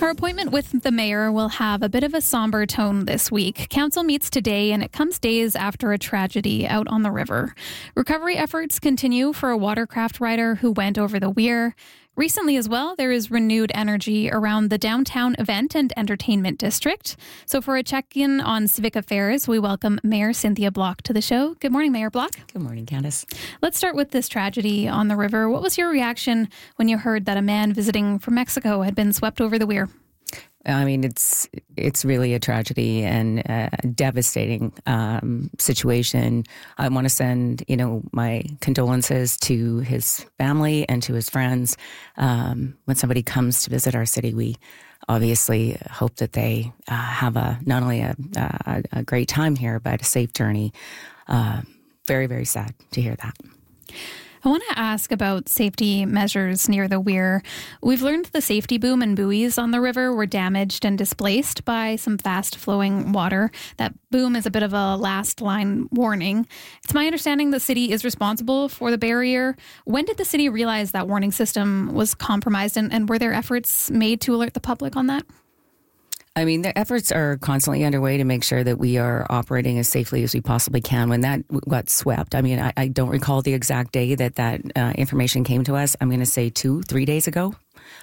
Our appointment with the mayor will have a bit of a somber tone this week. Council meets today, and it comes days after a tragedy out on the river. Recovery efforts continue for a watercraft rider who went over the weir. Recently as well, there is renewed energy around the downtown event and entertainment district. So for a check-in on civic affairs, we welcome Mayor Cynthia Block to the show. Good morning, Mayor Block. Good morning, Candace. Let's start with this tragedy on the river. What was your reaction when you heard that a man visiting from Mexico had been swept over the weir? I mean, it's really a tragedy and a devastating situation. I want to send, my condolences to his family and to his friends. When somebody comes to visit our city, we obviously hope that they have not only a great time here, but a safe journey. Very, very sad to hear that. I want to ask about safety measures near the weir. We've learned the safety boom and buoys on the river were damaged and displaced by some fast-flowing water. That boom is a bit of a last-line warning. It's my understanding the city is responsible for the barrier. When did the city realize that warning system was compromised, and were there efforts made to alert the public on that? I mean, the efforts are constantly underway to make sure that we are operating as safely as we possibly can. When that got swept, I mean, I don't recall the exact day that information came to us. I'm going to say 2-3 days ago.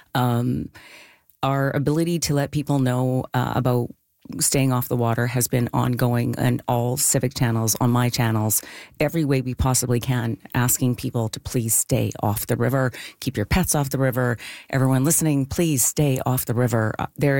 Our ability to let people know about staying off the water has been ongoing on all civic channels, on my channels, every way we possibly can, asking people to please stay off the river, keep your pets off the river. Everyone listening, please stay off the river.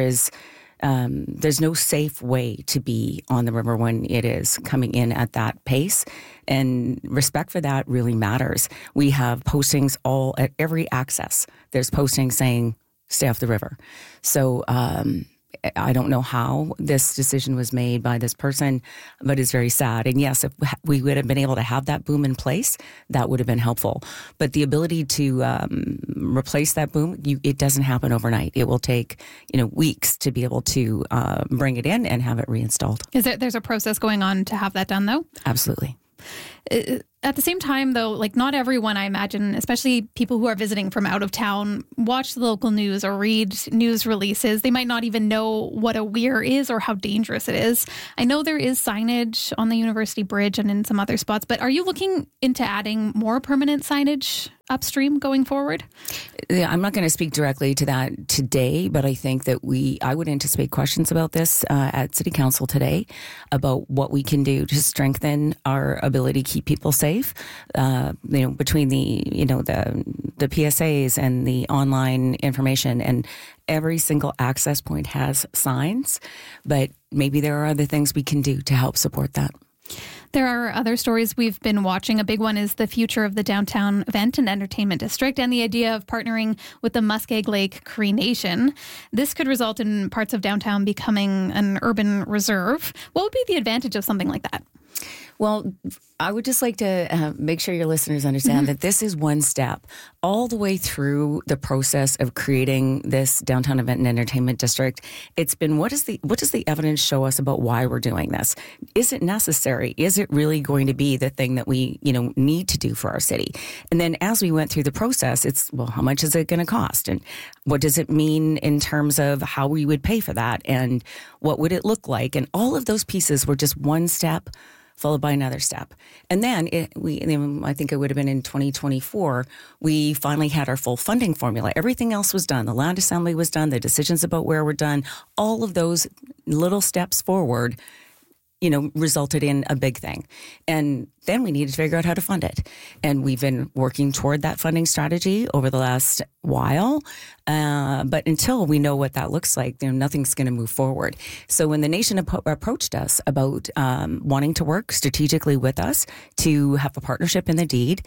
There's no safe way to be on the river when it is coming in at that pace, and respect for that really matters. We have postings all at every access. There's postings saying stay off the river. So I don't know how this decision was made by this person, but it's very sad. And yes, if we would have been able to have that boom in place, that would have been helpful. But the ability to replace that boom, it doesn't happen overnight. It will take weeks to be able to bring it in and have it reinstalled. There's a process going on to have that done, though? Absolutely. At the same time, though, not everyone, I imagine, especially people who are visiting from out of town, watch the local news or read news releases. They might not even know what a weir is or how dangerous it is. I know there is signage on the University Bridge and in some other spots, but are you looking into adding more permanent signage upstream going forward? Yeah, I'm not going to speak directly to that today, but I think that I would anticipate questions about this at City Council today about what we can do to strengthen our ability to keep people safe. Between the PSAs and the online information, and every single access point has signs, but maybe there are other things we can do to help support that. There are other stories we've been watching. A big one is the future of the downtown event and entertainment district and the idea of partnering with the Muskeg Lake Cree Nation. This could result in parts of downtown becoming an urban reserve. What would be the advantage of something like that? Well, I would just like to make sure your listeners understand that this is one step all the way through the process of creating this downtown event and entertainment district. It's been, what does the evidence show us about why we're doing this? Is it necessary? Is it really going to be the thing that we, need to do for our city? And then as we went through the process, it's, well, how much is it going to cost? And what does it mean in terms of how we would pay for that? And what would it look like? And all of those pieces were just one step followed by another step. And then I think it would have been in 2024, we finally had our full funding formula. Everything else was done. The land assembly was done. The decisions about where were done. All of those little steps forward, resulted in a big thing. And then we needed to figure out how to fund it. And we've been working toward that funding strategy over the last while. But until we know what that looks like, nothing's going to move forward. So when the nation approached us about wanting to work strategically with us to have a partnership in the deed,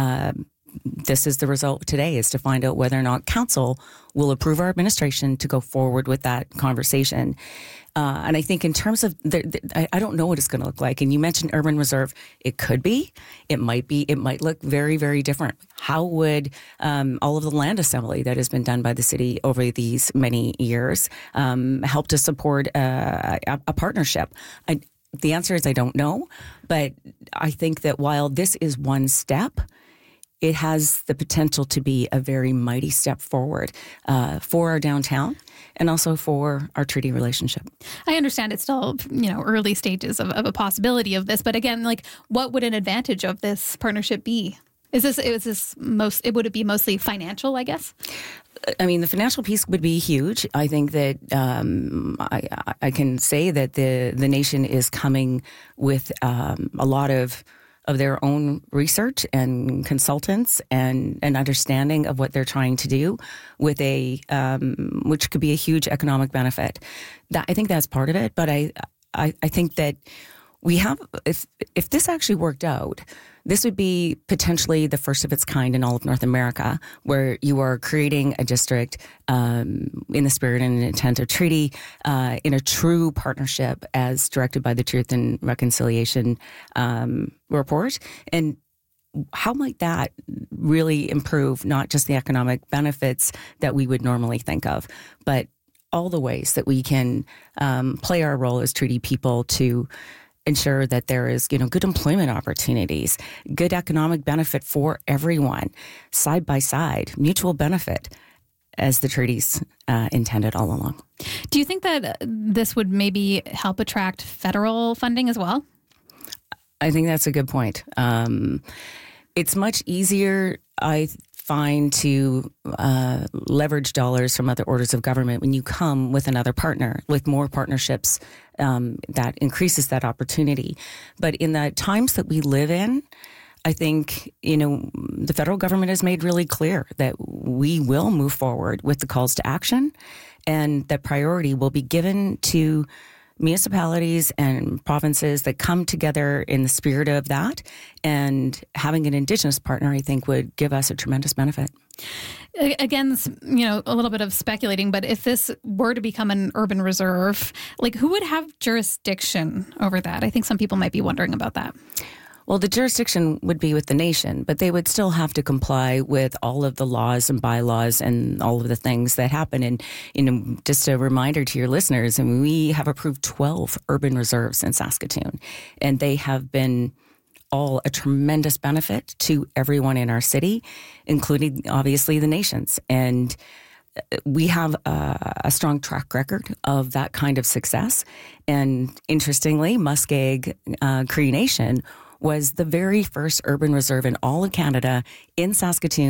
this is the result today, is to find out whether or not council will approve our administration to go forward with that conversation. And I think in terms of, I don't know what it's going to look like. And you mentioned urban reserve. It could be. It might look very, very different. How would all of the land assembly that has been done by the city over these many years help to support a partnership? The answer is I don't know. But I think that while this is one step, it has the potential to be a very mighty step forward for our downtown and also for our treaty relationship. I understand it's still, early stages of a possibility of this, but again, what would an advantage of this partnership be? Would it be mostly financial, I guess? I mean, the financial piece would be huge. I think that I can say that the nation is coming with a lot of their own research and consultants and an understanding of what they're trying to do with which could be a huge economic benefit. I think that's part of it, but I think that we have, if this actually worked out, this would be potentially the first of its kind in all of North America, where you are creating a district in the spirit and intent of treaty, in a true partnership as directed by the Truth and Reconciliation report. And how might that really improve not just the economic benefits that we would normally think of, but all the ways that we can play our role as treaty people to ensure that there is, good employment opportunities, good economic benefit for everyone, side by side, mutual benefit, as the treaties intended all along. Do you think that this would maybe help attract federal funding as well? I think that's a good point. It's much easier, I find, to leverage dollars from other orders of government when you come with another partner, with more partnerships that increases that opportunity. But in the times that we live in, I think, the federal government has made really clear that we will move forward with the calls to action and that priority will be given to municipalities and provinces that come together in the spirit of that, and having an Indigenous partner, I think, would give us a tremendous benefit. Again, a little bit of speculating, but if this were to become an urban reserve, who would have jurisdiction over that? I think some people might be wondering about that. Well, the jurisdiction would be with the nation, but they would still have to comply with all of the laws and bylaws and all of the things that happen. And, just a reminder to your listeners, we have approved 12 urban reserves in Saskatoon, and they have been all a tremendous benefit to everyone in our city, including, obviously, the nations. And we have a strong track record of that kind of success. And interestingly, Muskeg Cree Nation was the very first urban reserve in all of Canada in Saskatoon